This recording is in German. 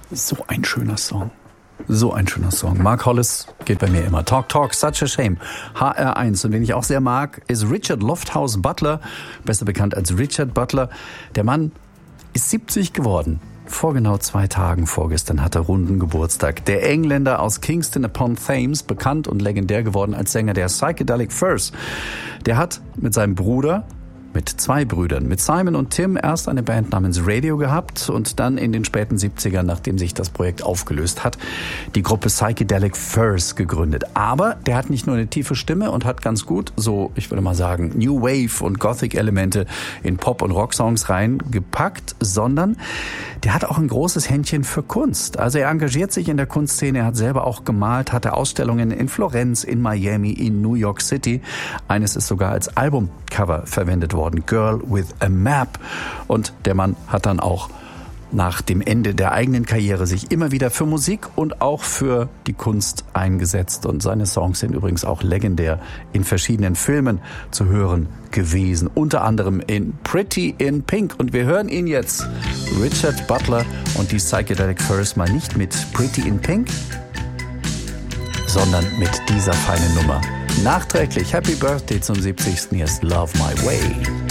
So ein schöner Song. So ein schöner Song. Mark Hollis geht bei mir immer. Talk, Talk, Such a Shame. HR1. Und wen ich auch sehr mag, ist Richard Lofthouse Butler, besser bekannt als Richard Butler. Der Mann ist 70 geworden. Vor genau 2 Tagen vorgestern hat er runden Geburtstag. Der Engländer aus Kingston upon Thames, bekannt und legendär geworden als Sänger der Psychedelic Furs. Der hat mit seinem Bruder, mit 2 Brüdern, mit Simon und Tim, erst eine Band namens Radio gehabt und dann in den späten 70ern, nachdem sich das Projekt aufgelöst hat, die Gruppe Psychedelic Furs gegründet. Aber der hat nicht nur eine tiefe Stimme und hat ganz gut, so ich würde mal sagen, New Wave und Gothic-Elemente in Pop- und Rocksongs reingepackt, sondern der hat auch ein großes Händchen für Kunst. Also er engagiert sich in der Kunstszene, er hat selber auch gemalt, hatte Ausstellungen in Florenz, in Miami, in New York City. Eines ist sogar als Albumcover verwendet worden. Girl with a Map. Und der Mann hat dann auch nach dem Ende der eigenen Karriere sich immer wieder für Musik und auch für die Kunst eingesetzt. Und seine Songs sind übrigens auch legendär in verschiedenen Filmen zu hören gewesen. Unter anderem in Pretty in Pink. Und wir hören ihn jetzt, Richard Butler und die Psychedelic Furs, mal nicht mit Pretty in Pink, sondern mit dieser feinen Nummer. Nachträglich Happy Birthday zum 70. Hier ist Love My Way.